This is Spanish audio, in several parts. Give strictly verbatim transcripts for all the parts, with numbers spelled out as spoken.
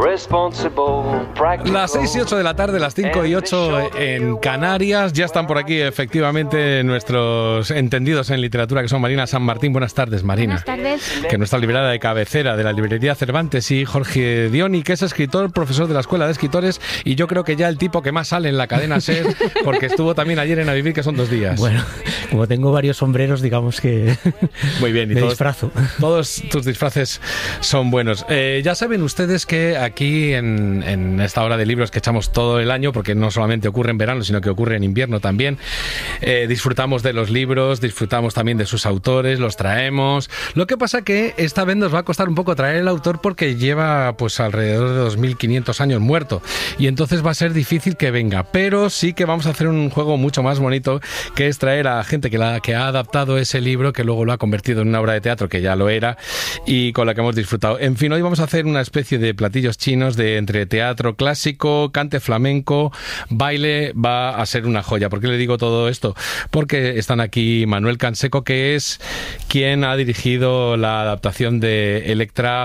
Las seis y ocho de la tarde, las cinco y ocho en Canarias. Ya están por aquí, efectivamente, nuestros entendidos en literatura, que son Marina San Martín. Buenas tardes, Marina. Buenas tardes. Que nuestra librera de cabecera de la librería Cervantes, y Jorge Dioni, que es escritor, profesor de la Escuela de Escritores, y yo creo que ya el tipo que más sale en la cadena SER, porque estuvo también ayer en A Vivir, que son dos días. Bueno, como tengo varios sombreros, digamos que muy bien, y me todos, disfrazo. Todos tus disfraces son buenos. Eh, ya saben ustedes que aquí en, en esta hora de libros que echamos todo el año, porque no solamente ocurre en verano, sino que ocurre en invierno también, eh, disfrutamos de los libros, disfrutamos también de sus autores, los traemos. Lo que pasa que esta vez nos va a costar un poco traer el autor, porque lleva pues alrededor de dos mil quinientos años muerto, y entonces va a ser difícil que venga, pero sí que vamos a hacer un juego mucho más bonito, que es traer a gente que, la, que ha adaptado ese libro, que luego lo ha convertido en una obra de teatro, que ya lo era, y con la que hemos disfrutado. En fin, hoy vamos a hacer una especie de platillos chinos de entre teatro clásico, cante flamenco, baile. Va a ser una joya. ¿Por qué le digo todo esto? Porque están aquí Manuel Canseco, que es quien ha dirigido la adaptación de Electra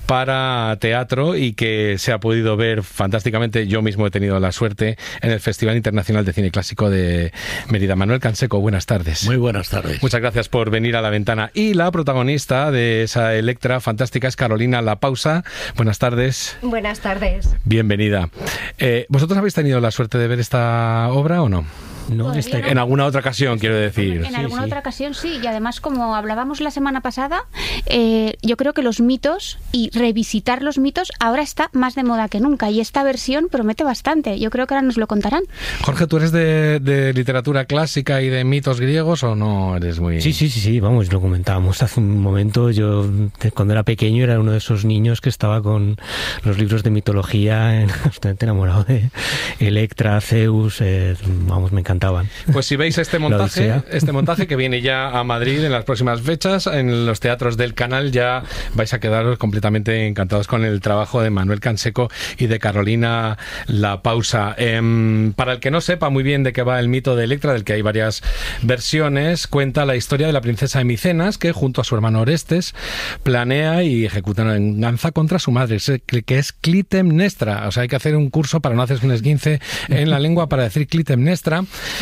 para teatro y que se ha podido ver fantásticamente. Yo mismo he tenido la suerte en el Festival Internacional de Cine Clásico de Mérida. Manuel Canseco, buenas tardes. Muy buenas tardes. Muchas gracias por venir a La Ventana. Y la protagonista de esa Electra fantástica es Carolina La Pausa. Buenas tardes. Buenas tardes. Bienvenida. Eh, ¿Vosotros habéis tenido la suerte de ver esta obra o no? No, está... En alguna otra ocasión, quiero decir. En sí, alguna sí. otra ocasión, sí. Y además, como hablábamos la semana pasada, eh, yo creo que los mitos y revisitar los mitos ahora está más de moda que nunca. Y esta versión promete bastante. Yo creo que ahora nos lo contarán. Jorge, ¿tú eres de, de literatura clásica y de mitos griegos o no eres muy...? Sí, sí, sí, sí, vamos, lo comentábamos hace un momento. Yo, cuando era pequeño, era uno de esos niños que estaba con los libros de mitología, absolutamente enamorado de Electra, Zeus, eh, vamos, me encanta. Pues si veis este montaje, este montaje que viene ya a Madrid en las próximas fechas, en los teatros del Canal, ya vais a quedaros completamente encantados con el trabajo de Manuel Canseco y de Carolina La Pausa. Eh, para el que no sepa muy bien de qué va el mito de Electra, del que hay varias versiones, cuenta la historia de la princesa de Micenas, que junto a su hermano Orestes planea y ejecuta una venganza contra su madre, que es Clitemnestra. O sea, hay que hacer un curso para no hacerse un esguince en la lengua para decir Clitemnestra.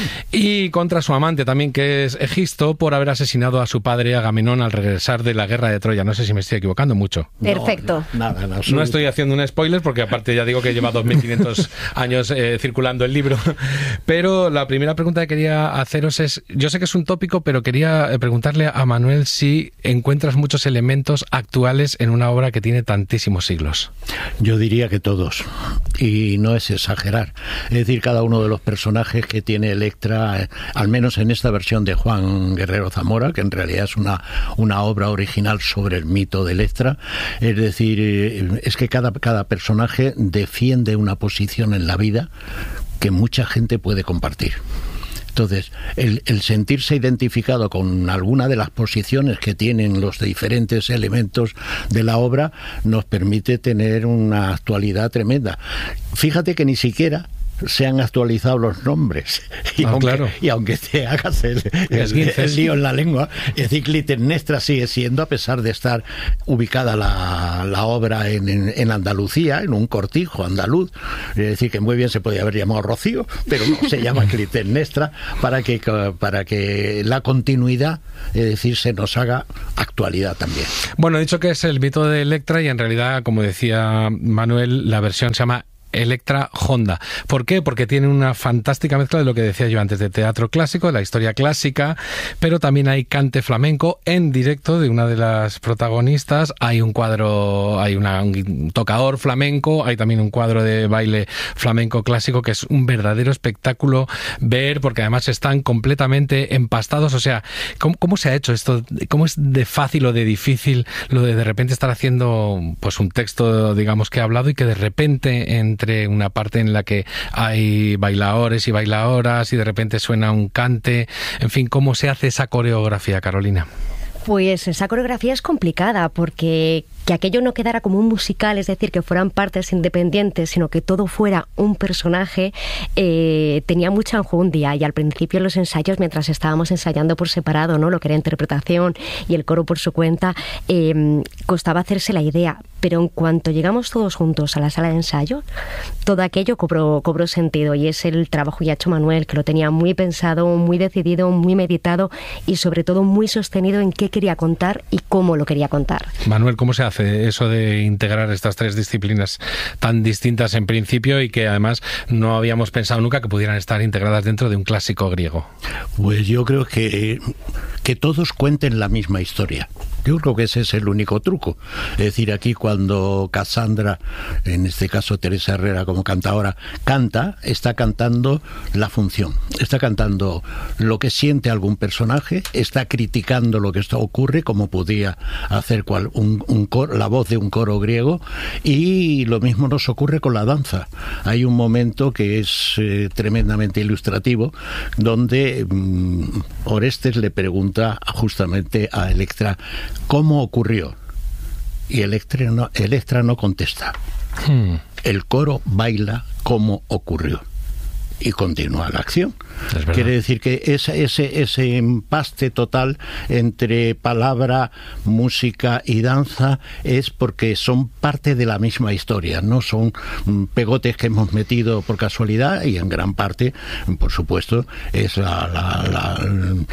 Y contra su amante también, que es Egisto, por haber asesinado a su padre Agamenón al regresar de la guerra de Troya. No sé si me estoy equivocando mucho. Perfecto. No, nada, nada, no estoy haciendo un spoiler, porque aparte ya digo que lleva dos mil quinientos años eh, circulando el libro. Pero la primera pregunta que quería haceros es, yo sé que es un tópico, pero quería preguntarle a Manuel si encuentras muchos elementos actuales en una obra que tiene tantísimos siglos. Yo diría que todos, y no es exagerar. Es decir, cada uno de los personajes que tiene Electra, al menos en esta versión de Juan Guerrero Zamora, que en realidad es una, una obra original sobre el mito de Electra, es decir, es que cada, cada personaje defiende una posición en la vida que mucha gente puede compartir. Entonces, el, el sentirse identificado con alguna de las posiciones que tienen los diferentes elementos de la obra nos permite tener una actualidad tremenda. Fíjate que ni siquiera se han actualizado los nombres y, ah, aunque, claro. y aunque te hagas el, el, el lío en la lengua, es decir, Clitemnestra sigue siendo, a pesar de estar ubicada la, la obra en, en, en Andalucía, en un cortijo andaluz, es decir, que muy bien se podía haber llamado Rocío, pero no, se llama Clitemnestra para que, para que la continuidad, es decir, se nos haga actualidad también. Bueno, he dicho que es el mito de Electra, y en realidad, como decía Manuel, la versión se llama Electra Honda. ¿Por qué? Porque tiene una fantástica mezcla de lo que decía yo antes, de teatro clásico, de la historia clásica, pero también hay cante flamenco en directo de una de las protagonistas. Hay un cuadro, hay una, un tocador flamenco, hay también un cuadro de baile flamenco clásico, que es un verdadero espectáculo ver, porque además están completamente empastados. O sea, ¿cómo, cómo se ha hecho esto? ¿Cómo es de fácil o de difícil lo de de repente estar haciendo pues un texto, digamos, que ha hablado, y que de repente entre una parte en la que hay bailadores y bailadoras y de repente suena un cante? En fin, ¿cómo se hace esa coreografía, Carolina? Pues esa coreografía es complicada porque que aquello no quedara como un musical, es decir, que fueran partes independientes, sino que todo fuera un personaje, eh, tenía mucha enjundia. Y al principio los ensayos, mientras estábamos ensayando por separado, ¿no?, lo que era interpretación y el coro por su cuenta, eh, costaba hacerse la idea. Pero en cuanto llegamos todos juntos a la sala de ensayo, todo aquello cobró, cobró sentido, y es el trabajo que ha hecho Manuel, que lo tenía muy pensado, muy decidido, muy meditado y sobre todo muy sostenido en qué quería contar y cómo lo quería contar. Manuel, ¿cómo se hace eso de integrar estas tres disciplinas tan distintas en principio y que además no habíamos pensado nunca que pudieran estar integradas dentro de un clásico griego? Pues yo creo que, que todos cuenten la misma historia. Yo creo que ese es el único truco. Es decir, aquí cuando Cassandra, en este caso Teresa Herrera como cantadora, canta, está cantando la función, está cantando lo que siente algún personaje, está criticando lo que esto ocurre, como podía hacer cual, un, un coro, la voz de un coro griego, y lo mismo nos ocurre con la danza. Hay un momento que es eh, tremendamente ilustrativo, donde mmm, Orestes le pregunta justamente a Electra ¿cómo ocurrió? Y Electra no, Electra no contesta. Hmm. El coro baila cómo ocurrió. Y continúa la acción. Quiere decir que ese, ese, ese empaste total entre palabra, música y danza es porque son parte de la misma historia, no son pegotes que hemos metido por casualidad, y en gran parte, por supuesto, es la... la, la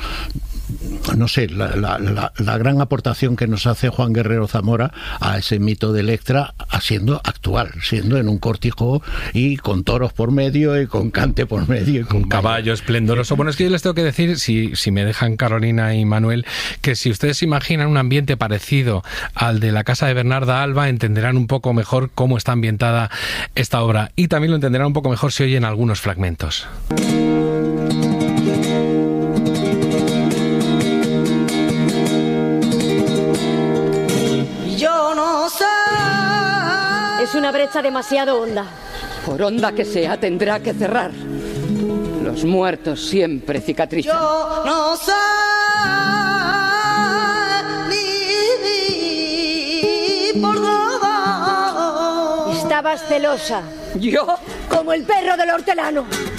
no sé, la, la, la, la gran aportación que nos hace Juan Guerrero Zamora a ese mito de Electra, siendo actual, siendo en un cortijo y con toros por medio y con cante por medio y con un caballo esplendoroso. Bueno, es que yo les tengo que decir, si, si me dejan Carolina y Manuel, que si ustedes imaginan un ambiente parecido al de la casa de Bernarda Alba, entenderán un poco mejor cómo está ambientada esta obra, y también lo entenderán un poco mejor si oyen algunos fragmentos. Es una brecha demasiado honda. Por honda que sea, tendrá que cerrar. Los muertos siempre cicatrizan. Yo no sé ni por dónde. Estabas celosa. ¿Yo? Como el perro del hortelano.